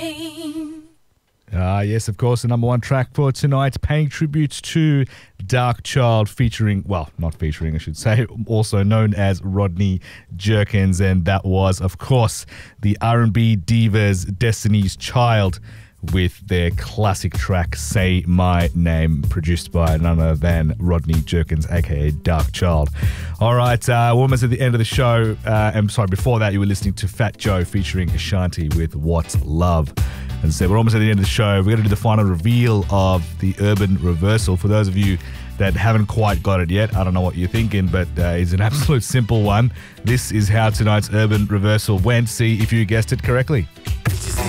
Yes, of course, the number one track for tonight, paying tribute to Darkchild featuring, well, not featuring, I should say, also known as Rodney Jerkins. And that was, of course, the R&B divas Destiny's Child with their classic track, Say My Name, produced by none other than Rodney Jerkins, aka Darkchild. All right, we're almost at the end of the show. I'm sorry, before that, you were listening to Fat Joe featuring Ashanti with What's Love. As I said, we're almost at the end of the show. We're going to do the final reveal of the Urban Reversal. For those of you that haven't quite got it yet, I don't know what you're thinking, but it's an absolute simple one. This is how tonight's Urban Reversal went. See if you guessed it correctly.